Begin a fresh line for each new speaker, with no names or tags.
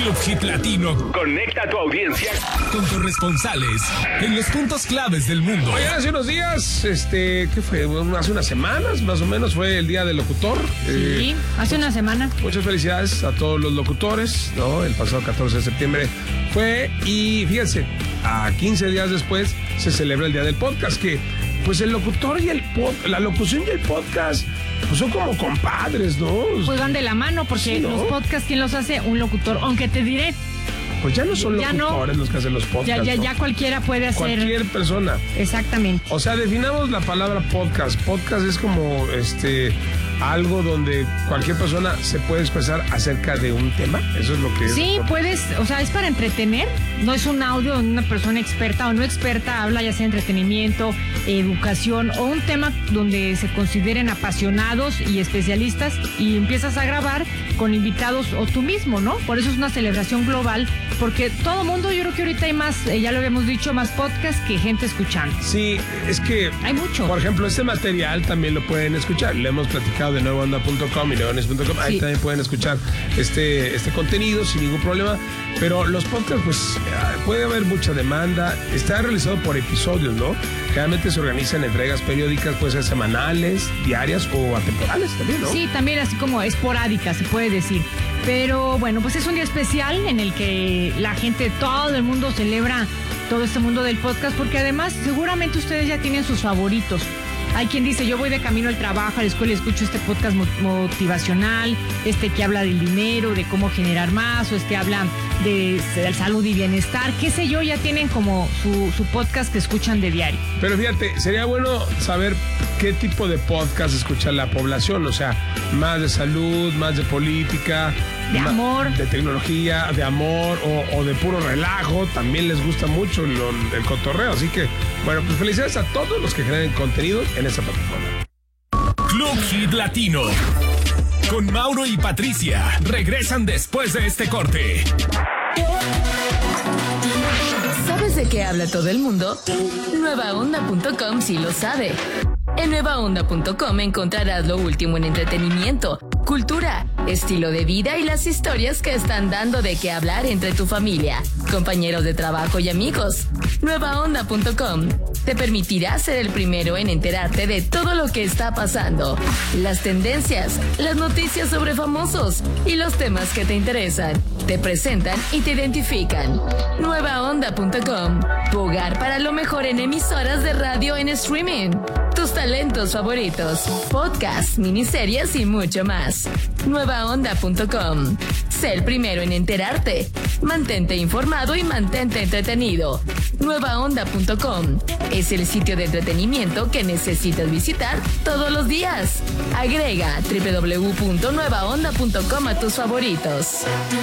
Club Hit Latino conecta a tu audiencia con corresponsales en los puntos claves del mundo.
Oye, hace unos días, ¿qué fue? Hace unas semanas, más o menos, fue el Día del Locutor.
Sí, hace una semana.
Muchas felicidades a todos los locutores, ¿no? El pasado 14 de septiembre fue, y fíjense, a 15 días después se celebra el Día del Podcast, que pues el locutor y la locución y el podcast pues son como compadres, ¿no?
Pues van de la mano, porque
sí, ¿no?
Los podcasts, ¿quién los hace? Un locutor. Aunque te diré,
pues ya no son locutores los que hacen los podcasts.
Ya cualquiera puede hacer.
Cualquier persona.
Exactamente.
O sea, definamos la palabra podcast. Podcast es como algo donde cualquier persona se puede expresar acerca de un tema. Eso es lo que es.
Sí, puedes, o sea, es para entretener. No es un audio donde una persona experta o no experta habla, ya sea entretenimiento, educación o un tema donde se consideren apasionados y especialistas, y empiezas a grabar con invitados o tú mismo, ¿no? Por eso es una celebración global, porque todo mundo, yo creo que ahorita hay más, ya lo habíamos dicho, más podcast que gente escuchando.
Sí, es que
hay mucho.
Por ejemplo, este material también lo pueden escuchar. Lo hemos platicado de nuevaonda.com y nuevaonda.com. Ahí también pueden escuchar este contenido sin ningún problema. Pero los podcasts, pues, puede haber mucha demanda. Está realizado por episodios, ¿no? Generalmente se organizan entregas periódicas, puede ser semanales, diarias o atemporales también, ¿no?
Sí, también así como esporádicas, se puede decir. Pero bueno, pues es un día especial en el que la gente, todo el mundo celebra todo este mundo del podcast, porque además seguramente ustedes ya tienen sus favoritos. Hay quien dice, yo voy de camino al trabajo, a la escuela, y escucho este podcast motivacional, que habla del dinero, de cómo generar más, o habla de salud y bienestar, qué sé yo, ya tienen como su podcast que escuchan de diario.
Pero fíjate, sería bueno saber qué tipo de podcast escucha la población, o sea, más de salud, más de política,
de amor,
de tecnología, de amor o de puro relajo. También les gusta mucho el cotorreo, así que, bueno, pues felicidades a todos los que generan contenido en esta plataforma.
Club Hit Latino con Mauro y Patricia regresan después de este corte.
¿Sabes de qué habla todo el mundo? Nuevaonda.com sí lo sabe. En nuevaonda.com encontrarás lo último en entretenimiento, cultura, estilo de vida y las historias que están dando de qué hablar entre tu familia, compañeros de trabajo y amigos. Nuevaonda.com te permitirá ser el primero en enterarte de todo lo que está pasando, las tendencias, las noticias sobre famosos y los temas que te interesan. Te presentan y te identifican. Nuevaonda.com, tu hogar para lo mejor en emisoras de radio en streaming, tus talentos favoritos, podcasts, miniseries y mucho más. Nuevaonda.com. Sé el primero en enterarte. Mantente informado y mantente entretenido. Nuevaonda.com es el sitio de entretenimiento que necesitas visitar todos los días. Agrega www.nuevaonda.com a tus favoritos.